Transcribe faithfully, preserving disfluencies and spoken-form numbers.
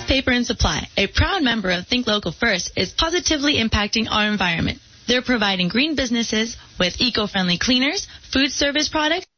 Paper and Supply, a proud member of Think Local First, is positively impacting our environment. They're providing green businesses with eco-friendly cleaners, food service products,